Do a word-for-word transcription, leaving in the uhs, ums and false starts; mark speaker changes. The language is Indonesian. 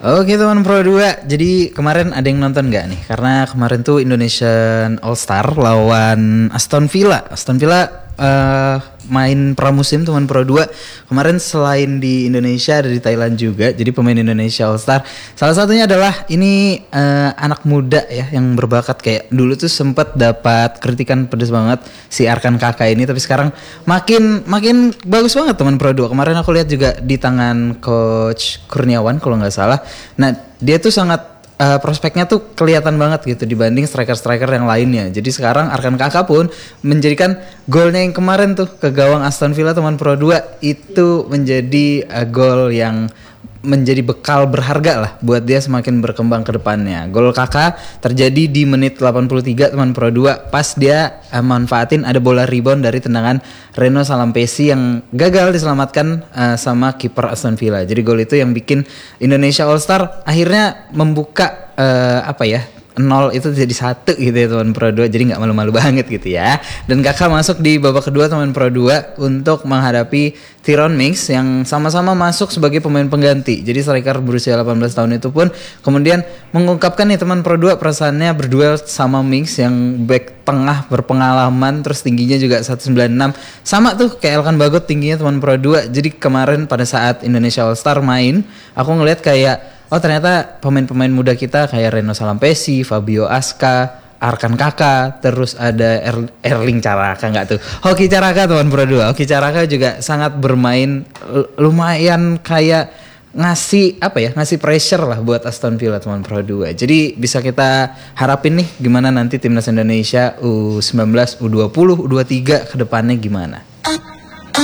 Speaker 1: Oke teman Pro dua, jadi kemarin ada yang nonton gak nih? Karena kemarin tuh Indonesian All Star lawan Aston Villa. Aston Villa uh, main pramusim teman Pro dua. Kemarin selain di Indonesia ada di Thailand juga. Jadi pemain Indonesia All Star. Salah satunya adalah ini uh, anak muda ya yang berbakat, kayak dulu tuh sempat dapat kritikan pedes banget si Arkan Kakak ini, tapi sekarang makin makin bagus banget teman Pro dua. Kemarin aku lihat juga di tangan coach Kurniawan kalau nggak salah. Nah, dia tuh sangat uh, prospeknya tuh kelihatan banget gitu dibanding striker-striker yang lainnya. Jadi sekarang Arkan Kakak pun menjadikan golnya yang kemarin tuh ke gawang Aston Villa teman Pro dua itu menjadi uh, gol yang menjadi bekal berharga lah buat dia semakin berkembang ke depannya. Gol Kakak terjadi di menit delapan puluh tiga teman Pro dua, pas dia uh, manfaatin ada bola rebound dari tendangan Reno Salampesi yang gagal diselamatkan uh, sama kiper Aston Villa. Jadi gol itu yang bikin Indonesia All Star akhirnya membuka uh, apa ya nol itu jadi satu gitu ya teman Pro dua, jadi nggak malu-malu banget gitu ya. Dan Kakak masuk di babak kedua teman Pro dua untuk menghadapi Tyrone Mings yang sama-sama masuk sebagai pemain pengganti. Jadi striker berusia delapan belas tahun itu pun kemudian mengungkapkan nih teman Pro dua perasaannya berduel sama Mings yang back tengah berpengalaman, terus tingginya juga seratus sembilan puluh enam, sama tuh kayak Elkan Bagot tingginya teman Pro dua. Jadi kemarin pada saat Indonesia All Star main, aku ngelihat kayak oh ternyata pemain-pemain muda kita kayak Reno Salampesi, Fabio Aska, Arkan Kakak, terus ada er- Erling Caraka nggak tuh? Hoki Caraka teman Pro dua. Hoki Caraka juga sangat bermain l- lumayan kayak ngasih apa ya, ngasih pressure lah buat Aston Villa teman Pro dua. Jadi bisa kita harapin nih gimana nanti timnas Indonesia U sembilan belas, U dua puluh, U dua puluh tiga ke depannya gimana.